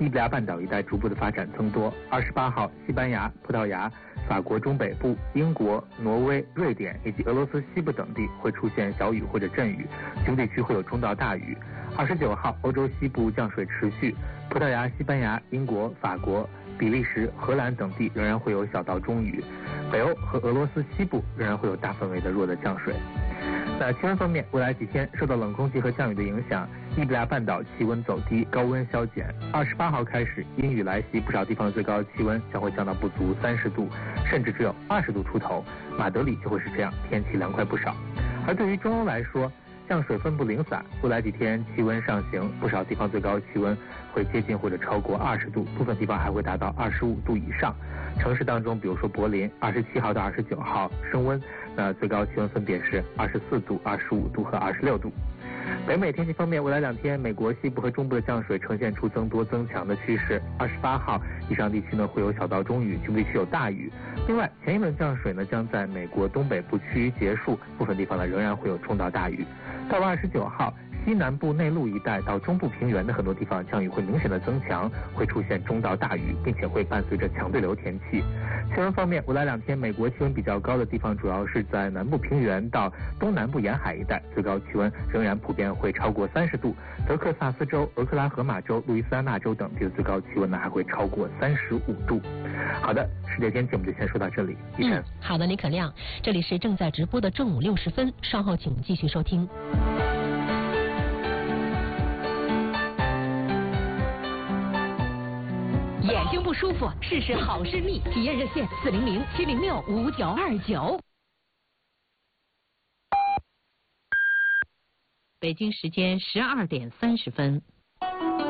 伊比利亚半岛一带逐步的发展增多。28号，西班牙、葡萄牙、法国中北部、英国、挪威、瑞典以及俄罗斯西部等地会出现小雨或者阵雨，局部地区会有中到大雨。29号，欧洲西部降水持续，葡萄牙、西班牙、英国、法国、比利时、荷兰等地仍然会有小到中雨，北欧和俄罗斯西部仍然会有大范围的弱的降水。那气温方面，未来几天受到冷空气和降雨的影响，伊比利亚半岛气温走低，高温消减。28号开始，阴雨来袭，不少地方的最高气温将会降到不足30度，甚至只有20度出头。马德里就会是这样，天气凉快不少。而对于中欧来说，降水分布零散，未来几天气温上行，不少地方最高气温会接近或者超过20度，部分地方还会达到25度以上。城市当中，比如说柏林，27号到29号升温，那最高气温分别是24度、25度和26度。北美天气方面，未来2天，美国西部和中部的降水呈现出增多增强的趋势。28号以上地区呢会有小到中雨，局部地区有大雨。另外，前一轮降水呢将在美国东北部区域结束，部分地方呢仍然会有中到大雨。到了29号，西南部内陆一带到中部平原的很多地方降雨会明显的增强，会出现中到大雨，并且会伴随着强对流天气。气温方面，未来2天美国气温比较高的地方主要是在南部平原到东南部沿海一带，最高气温仍然普遍会超过30度。德克萨斯州、俄克拉荷马州、路易斯安那州等地的最高气温呢还会超过35度。好的，世界天气我们就先说到这里。 好的，李可亮，这里是正在直播的正午60分，稍后请继续收听。 眼睛不舒服，试试好视力，体验热线400-706-5929。 北京时间12点30分。